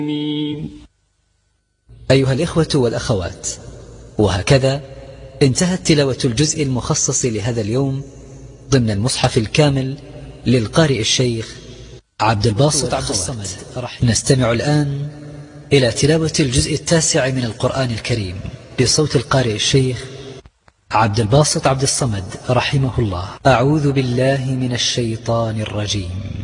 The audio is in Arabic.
أيها الإخوة والأخوات، وهكذا انتهت تلاوة الجزء المخصص لهذا اليوم ضمن المصحف الكامل للقارئ الشيخ عبد الباسط عبد الصمد. نستمع الآن إلى تلاوة الجزء 9 من القرآن الكريم بصوت القارئ الشيخ عبد الباسط عبد الصمد رحمه الله. أعوذ بالله من الشيطان الرجيم.